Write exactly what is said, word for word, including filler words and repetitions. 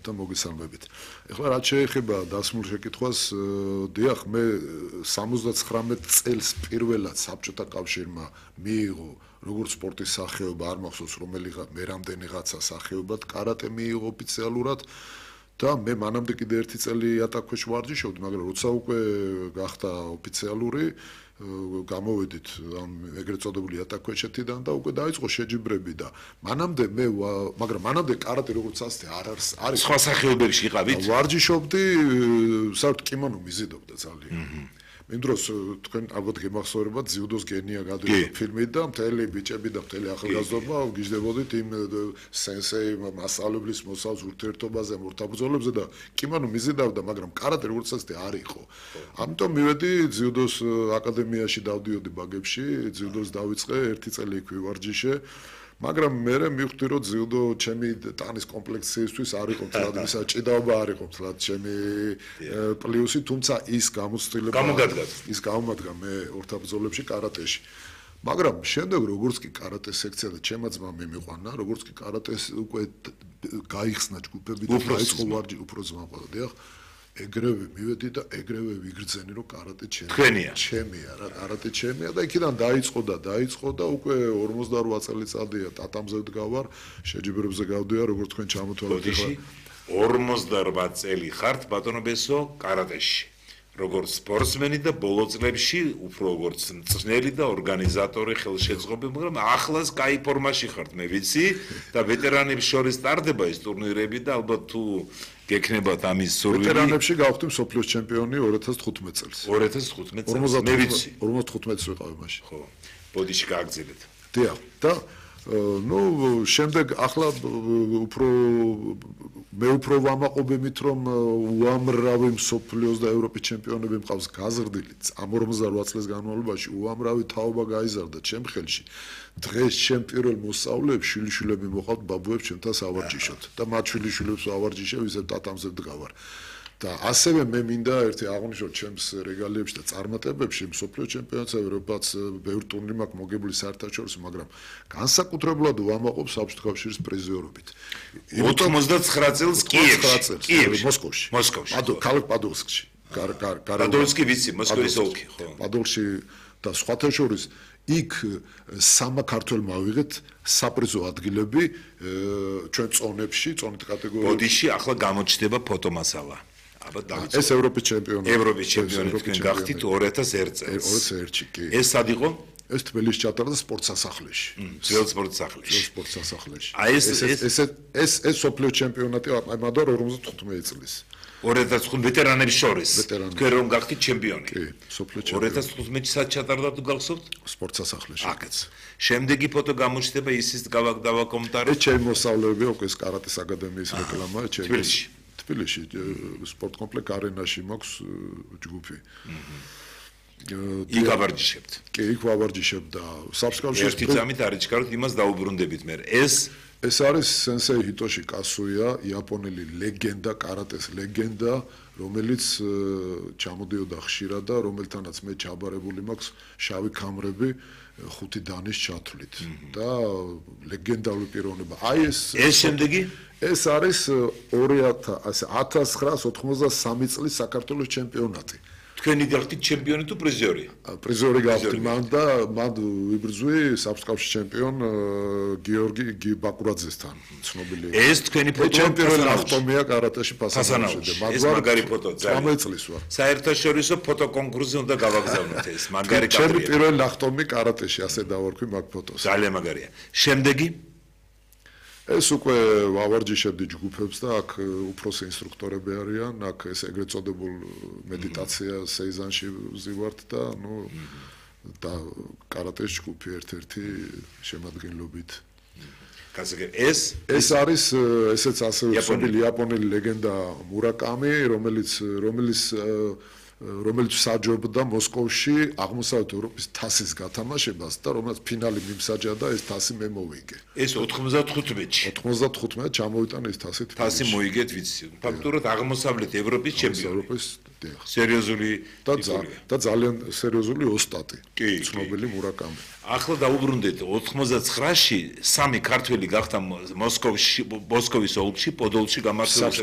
და მოგესალმებით. ეხლა რაც შეეხება დასმულ შეკითხვას, დიახ, მე სამოცდაცხრამეტ წელს პირველად საბჭოთა კავშირმა მიიღო როგორც სპორტის სახეობა, არ მახსოვს რომელი მე რამდენიღაცა სახეობად კარატე მიიღო ოფიციალურად და მე მანამდე კიდე ერთი წელი ატაკქვეშ ვარჯიშობდი, მაგრამ როცა უკვე გახდა ოფიციალური გამოვედით ამ ეგრეთ წოდებული ატაკქვეშეთიდან და უკვე დაიწყო შეჯიბრები და მანამდე მე მაგრამ მანამდე კარატე როგორც ასეთი არ არის არის სხვა სახეობებში იყავით? ვარჯიშობდი, საერთოდ კიმონო მიზიდობდა ძალიან. იმ დროს თქვენ ალბათ გემახსოვრებათ ძიუდოს გენია გადაიღო ფილმი და მთელი ბიჭები და მთელი ახალგაზრდობა გიждდებოდით იმ სენსეი მასწავლებლის მოსავს ურთიერთობაზე, მორთაბრძოლებზე და კიმონო მიზიდავდა, მაგრამ კარატე როგორც ასეთი არ იყო. ამიტომ მივედი ძიუდოს აკადემიაში დავდიოდი ბაგებში, ძიუდოს დავიწყე, ერთი წელი იქ ვივარჯიშე. მაგრამ მე მივხვდი რომ ძიუდო ჩემი ტანის კომპლექციისთვის არ იყო თლად ისა ჭიდაობა არ იყო თლად ჩემი პლუსი, თუმცა ის გამოცდილება გამოგადგა ის გამომადგა მე ორთაბრძოლებში კარატეში. მაგრამ შემდეგ როგორც კი კარატეს სექცია და ჩემმა ძმამ მიმიყვანა, როგორც კი კარატეს უკვე გაიხსნა ჯგუფები და დაიწყო ვარჯი უფრო ძმამ ყოდა, დიახ. ეგრევე მივედი და ეგრევე ვიგრძენი რომ კარატე ჩემია. ჩემია რა, კარატე ჩემია და იქიდან დაიწყო და დაიწყო და უკვე ორმოცდარვა წელიწადია ტატამზე ვდგავარ, შეჯიბრებზე გავდივარ, როგორც თქვენ ჩამოთვალეთ ახლა. ორმოცდარვა წელი ხართ ბატონო ბესო კარატეში. როგორც სპორტსმენი და ბოლო წლებში უფრო როგორც მწვრთნელი და ორგანიზატორი, ხელშეწყობილი, მაგრამ ახლაც კაი ფორმაში ხართ, მე ვიცი და ვეტერანებს შორის ტარდება ეს ტურნირები და ალბათ თუ გექნებათ ამის სურვილი. ვეტერანებში გავხდი მსოფლიოს ჩემპიონი ორი ათას თხუთმეტ წელს. ორი ათას თხუთმეტ წელს მე ვიცი. ორმოცდათხუთმეტ წელს ვიყავი მაშინ. ხო. ბოდიში გააგზავნეთ. დიახ. და ну, შემდეგ ახლა უფრო მე უფრო ვამაყობ იმით, რომ უამრავი მსოფლიოს და ევროპის ჩემპიონები მყავს გაზრდილი. ამ ორმოცდარვა წლის განმავლობაში უამრავი თაობა გაიზარდა ჩემ ხელში. დღეს ჩემ პირველ მოსწავლეებს შვილიშვილები მოყავთ ბაბუებს ჩემთან სავარჯიშოდ და მათ შვილიშვილებს ვავარჯიშებ, ისე ტატამზე ვდგავარ. და ასევე მე მინდა ერთი აღვნიშნო ჩემს რეგალიებში და წარმატებებში მსოფლიო ჩემპიონატზე ევროპაც ბევრ ტურნირი მაქვს მოგებული საერთაშორისო, მაგრამ განსაკუთრებულად ვამაყობ საბჭოთა კავშირის პრიზიორობით. ოცდათცხრა წელს კიევში, კიევში, მოსკოვში. მოსკოვში. ქალაქ პადოვსკში. პადოვსკი ვიცი, მოსკოვის ოლქი, ხო. პადოვსკში და სხვათა შორის იქ სამა ქართველმა ავიღეთ საპრიზო ადგილები ჩვენ წონებში, წონით კატეგორიაში. ბოდიში ახლა გამოჩნდება ფოტომასალა. ეს ევროპის ჩემპიონი. ევროპის ჩემპიონი თქვენ გახდით ორი ათას ერთ წელს. ორი ათას ერთში კი. ეს სად იყო? ეს თბილისში ჩატარდა სპორტ სასახლეში. ძველ სპორტ სასახლეში. სპორტ სასახლეში. აი ეს ეს ეს ეს სოფლიო ჩემპიონატი ამადო ორმოცდათხუთმეტ წლის. ორი ათას თხუთმეტ ვეტერანების შორის. თქვენ რომ გახდით ჩემპიონი. კი, სოფლიო ჩემპიონი. ორი ათას თხუთმეტში სად ჩატარდა თუ გახსოვთ? სპორტ სასახლეში. აკაც. შემდეგი ფოტო გამოჩნდება ისის დავაგდავა კომენტარი. ეს ჩემი მოსწავლეები უკვე ეს კარატეს აკადემიის რეკლამა, ჩემი თბილისში. თბილისში სპორტ კომპლექს არენაში მაქვს ჯგუფი. იქ ავარჯიშებთ. კი, იქ ვავარჯიშებ და საბსკავშირის ერთი წამით არიჩქაროთ, იმას დაუბრუნდებით მე. ეს ეს არის სენსეი ჰიტოში კასუია, იაპონელი ლეგენდა, კარატეს ლეგენდა, რომელიც ჩამოდიოდა ხშირად და რომელთანაც მე ჩაბარებული მაქვს შავი ქამრები ხუთი დანის ჩათვლით და ლეგენდარული პიროვნება. აი ეს ეს შემდეგი ეს არის ორი ათას ცხრაას ოცდამოცდასამი წლის საქართველოს ჩემპიონატი. თქვენი გახდით ჩემპიონი თუ პრიზიორი? პრიზიორი გავხდი მან და მან ვიბრძვი საბსკავშირის ჩემპიონ გიორგი ბაკურაძესთან, ცნობილი. ეს თქვენი ფოტო ჩემპიონი ნახტომია კარატეში ფასანაუში. ეს მაგარი ფოტო ძალიან. ოცდამეტ წლის ვარ. საერთაშორისო ფოტო კონკურსზე უნდა გავაგზავნოთ ეს მაგარი კადრია. ჩემი პირველი ნახტომი კარატეში, ასე დავარქვი მაგ ფოტოს. ძალიან მაგარია. შემდეგი ეს უკვე ვავარჯიშებდი ჯგუფებს და აქ უფროსი ინსტრუქტორები არიან, აქ ეს ეგრეთ წოდებულ მედიტაცია სეიზანში ვზივართ და ნუ და კარატეს ჯგუფი ერთ-ერთი შემადგენლობით. კაცგე ეს ეს არის ესეც ასევე ცნობილი იაპონელი ლეგენდა მურაკამი, რომელიც რომელიც რომელიც საჯობდა მოსკოვში აღმოსავლეთ ევროპის თასის გათამაშებას და რომელიც ფინალი მიმსაჯა და ეს თასი მე მოვიგე. ეს ოცდათხუთმეტში. ოცდათხუთმეტ ჩამოვიტანე ეს თასი. თასი მოიგეთ ვიცი. ფაქტურად აღმოსავლეთ ევროპის ჩემპიონი. ევროპის სერიოზული და ძალიან სერიოზული ოსტატი. ცნობილი მურაკამი. ახლა დაუბრუნდეთ ოცდამოცდაცხრაში სამი ქართველი გახდა მოსკოვში, მოსკოვის ოლქში, პოდოლში გამართული